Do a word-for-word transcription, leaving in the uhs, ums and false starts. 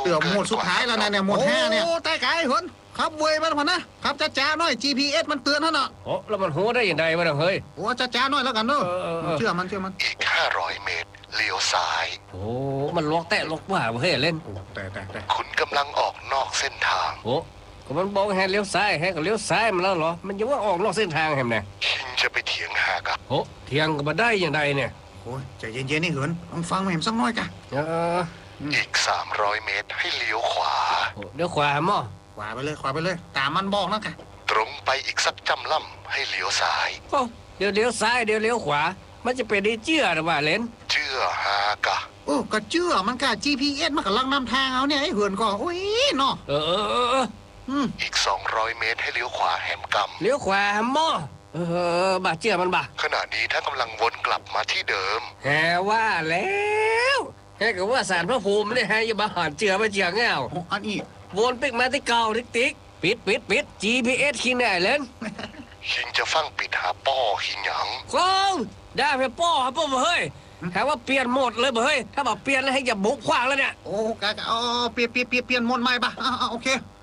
กือบหมดสุดท้ายแล้วนะเนี่ยหมดห้าเนี่ยโอ้แต่ไกลเหินขับเวยมันพอนะขับจ้าๆหน่อย จี พี เอส มันเตือนท่านอ่ะโอ้แล้วมันหูได้ยังไงวะเฮ้ยโอ้จ้าๆหน่อยแล้วกันเนอะเชื่อมันเชื่อมันอีกห้าร้อยเมตรเลี้ยวซ้ายโอ้มันล็อกแตะล็อกว่าเฮ้ยเล่นแต่แต่แต่คุณกำลังออกนอกเส้นทางโอ้ก็มันบอกให้เลี้ยวซ้ายให้ก็เลี้ยวซ้ายมันแล้วเหรอมันยังว่าออกนอกเส้นทางแฮมเนี่ยคิงจะไปเถียงหากับโอ้เทียงก็มาได้ยังไงเนี่ยโอ้ยใจเย็นๆนี่เหินลองฟังแม่มสักหน่อยกะเอออีกสามร้อยเมตรให้เลี้ยวขวาโอ้เดี๋ยวขวาหม้อขวาไปเลยขวาไปเลยตามมันบอกนะกะตรงไปอีกสักจำล่ำให้เลี้ยวซ้ายโอ้เดี๋ยวเลี้ยวซ้ายเดี๋ยวเลี้ยวขวามันจะเป็นได้เจื้อหรือว่าเล่นเชื่อหากะโอ้ก็เชื่อมันกะ จี พี เอส มันกำลังนำทางเอาเนี่ยไอ้เหินก็โอ้ยเนาะเออเออเออเอออืมอีกสองร้อยเมตรให้เลี้ยวขวาแหมกเลี้ยวขวาหม้อเออบาเจื้อมันบ่าำขณะนี้ท่านกำลังวนกลับมาที่เดิมแฮว่าแล้วแฮก็ว่าสารพระภูมิเนี่ยแฮอย่ามาหานเจือมาเจือเงาโอ้อันนี้วนปิกมาที่เก่าติ๊กติ๊กปิดปิดปิด จี พี เอส คิงได้เล่นคิงจะฟังปิดหาป้อคิงหยังโอ้ได้ไปป้อครับป้อเฮ้ยแฮว่าเปลี่ยนโหมดเลยเฮ้ยถ้าบอกเปลี่ยนแล้วให้อย่าบุกขวางแล้วเนี่ยโอ้กะกะอ๋อเปลี่ยนเปลี่ยนเปลี่ยนเปลี่ยนหมดใหม่ปะอ่าโอเค